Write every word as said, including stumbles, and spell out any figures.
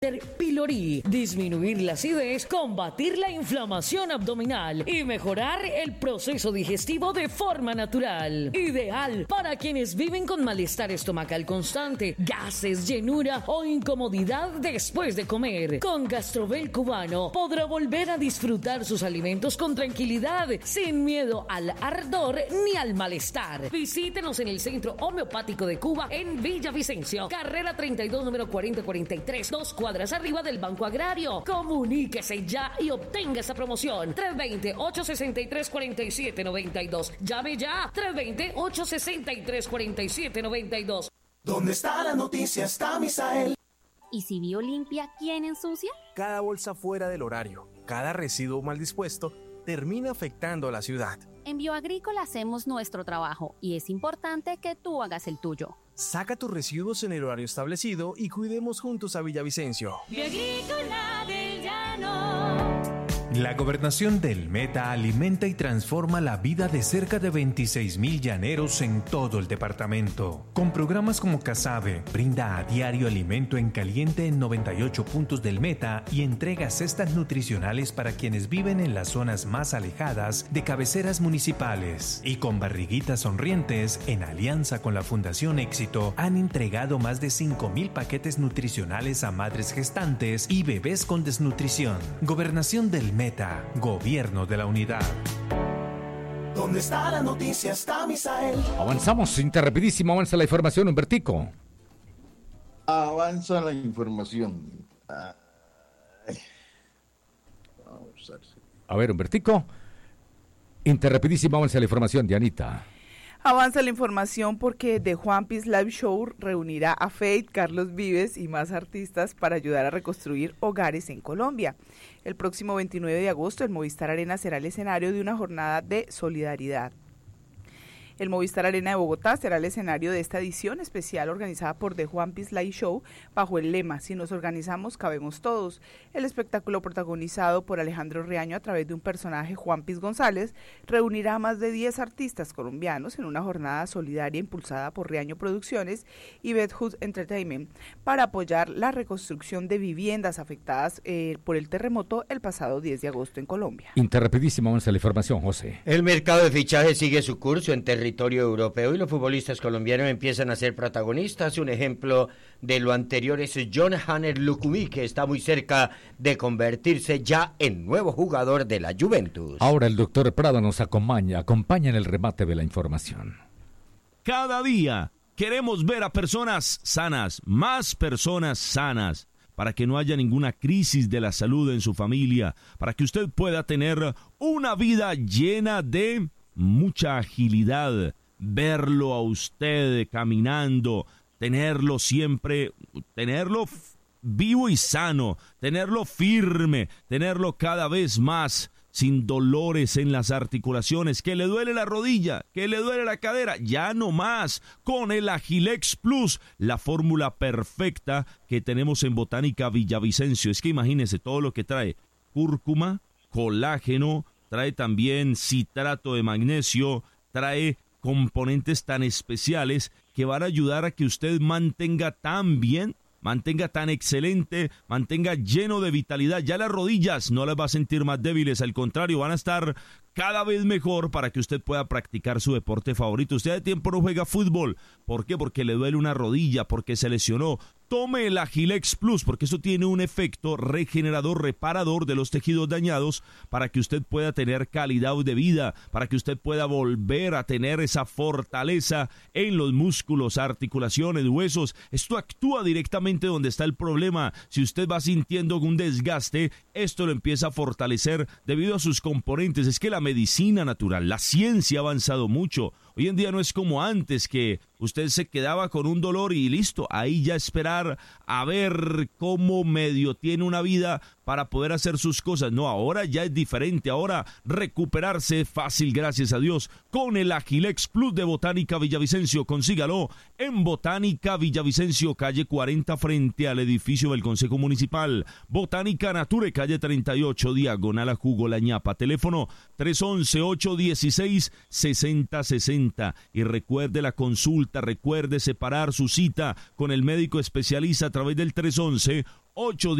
Pylori, disminuir la acidez, combatir la inflamación abdominal y mejorar el proceso digestivo de forma natural. Ideal para quienes viven con malestar estomacal constante, gases, llenura o incomodidad después de comer. Con Gastrobel cubano podrá volver a disfrutar sus alimentos con tranquilidad, sin miedo al ardor ni al malestar. Visítenos en el Centro Homeopático de Cuba en Villavicencio, carrera treinta y dos, número cuarenta cuarenta y tres, dos cuadras arriba del Banco Agrario. Comuníquese ya y obtenga esa promoción. tres dos cero, ocho seis tres, cuatro siete nueve dos. Llame ya. tres dos cero, ocho seis tres, cuatro siete nueve dos. ¿Dónde está la noticia? Está Misael. ¿Y si Biolimpia, quién ensucia? Cada bolsa fuera del horario, cada residuo mal dispuesto, termina afectando a la ciudad. En Bioagrícola hacemos nuestro trabajo y es importante que tú hagas el tuyo. Saca tus residuos en el horario establecido y cuidemos juntos a Villavicencio. Bioagrícola del Llano. La Gobernación del Meta alimenta y transforma la vida de cerca de veintiséis mil llaneros en todo el departamento. Con programas como Casabe, brinda a diario alimento en caliente en noventa y ocho puntos del Meta y entrega cestas nutricionales para quienes viven en las zonas más alejadas de cabeceras municipales. Y con Barriguitas Sonrientes, en alianza con la Fundación Éxito, han entregado más de cinco mil paquetes nutricionales a madres gestantes y bebés con desnutrición. Gobernación del Meta. Meta, Gobierno de la Unidad. ¿Dónde está la noticia? Está Misael. Avanzamos, interrapidísimo, avanza la información, Humbertico. Avanza la información. Ay. Vamos a ver. A ver, Humbertico. Interrapidísimo, avanza la información, Dianita. Avanza la información porque The Juan Piece Live Show reunirá a Faith, Carlos Vives y más artistas para ayudar a reconstruir hogares en Colombia. El próximo veintinueve de agosto, el Movistar Arena será el escenario de una jornada de solidaridad. El Movistar Arena de Bogotá será el escenario de esta edición especial organizada por The Juan Piece Live Show bajo el lema "Si nos organizamos, cabemos todos". El espectáculo, protagonizado por Alejandro Riaño a través de un personaje, Juan Piece González, reunirá a más de diez artistas colombianos en una jornada solidaria impulsada por Riaño Producciones y Beth Hood Entertainment para apoyar la reconstrucción de viviendas afectadas eh, por el terremoto el pasado diez de agosto en Colombia. Interrapidísimo, avanza la información, José. El mercado de fichajes sigue su curso en territorio europeo y los futbolistas colombianos empiezan a ser protagonistas. Un ejemplo de lo anterior es John Hanner Lucumí, que está muy cerca de convertirse ya en nuevo jugador de la Juventus. Ahora el doctor Prada nos acompaña, acompaña en el remate de la información. Cada día queremos ver a personas sanas, más personas sanas, para que no haya ninguna crisis de la salud en su familia, para que usted pueda tener una vida llena de mucha agilidad, verlo a usted caminando, tenerlo siempre, tenerlo vivo y sano, tenerlo firme, tenerlo cada vez más sin dolores en las articulaciones, que le duele la rodilla, que le duele la cadera, ya no más, con el Agilex Plus, la fórmula perfecta que tenemos en Botánica Villavicencio. Es que imagínese todo lo que trae: cúrcuma, colágeno, trae también citrato de magnesio, trae componentes tan especiales que van a ayudar a que usted mantenga tan bien, mantenga tan excelente, mantenga lleno de vitalidad. Ya las rodillas no las va a sentir más débiles, al contrario, van a estar cada vez mejor para que usted pueda practicar su deporte favorito. Usted de tiempo no juega fútbol. ¿Por qué? Porque le duele una rodilla, porque se lesionó. Tome el Agilex Plus, porque eso tiene un efecto regenerador, reparador de los tejidos dañados, para que usted pueda tener calidad de vida, para que usted pueda volver a tener esa fortaleza en los músculos, articulaciones, huesos. Esto actúa directamente donde está el problema. Si usted va sintiendo un desgaste, esto lo empieza a fortalecer debido a sus componentes. Es que la medicina natural, la ciencia ha avanzado mucho. Hoy en día no es como antes, que usted se quedaba con un dolor y listo, ahí ya esperar a ver cómo medio tiene una vida para poder hacer sus cosas. No, ahora ya es diferente. Ahora recuperarse fácil, gracias a Dios, con el Agilex Plus de Botánica Villavicencio. Consígalo en Botánica Villavicencio, calle cuarenta, frente al edificio del Consejo Municipal. Botánica Nature, calle treinta y ocho, diagonal a Jugo La Ñapa. Teléfono tres once, ocho dieciséis, sesenta sesenta. Y recuerde la consulta, recuerde separar su cita con el médico especialista a través del tres once, ocho